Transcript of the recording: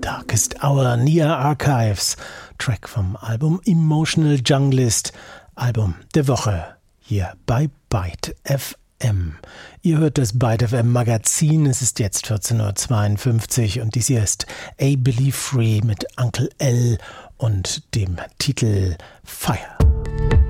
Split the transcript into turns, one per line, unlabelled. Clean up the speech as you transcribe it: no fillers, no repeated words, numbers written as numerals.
Darkest Hour, Near Archives, Track vom Album Emotional Junglist, Album der Woche, hier bei Byte FM. Ihr hört das Byte FM Magazin, es ist jetzt 14.52 Uhr und dies hier ist A Believe Free mit Uncle L und dem Titel Fire.